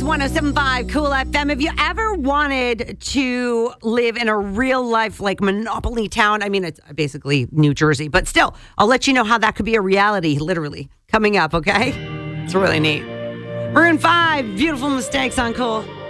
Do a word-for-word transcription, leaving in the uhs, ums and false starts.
is one oh seven point five Cool F M. Have you ever wanted to live in a real life, like, Monopoly town? I mean, it's basically New Jersey, but still, I'll let you know how that could be a reality, literally, coming up, okay? It's really neat. Maroon five, Beautiful Mistakes on Cool.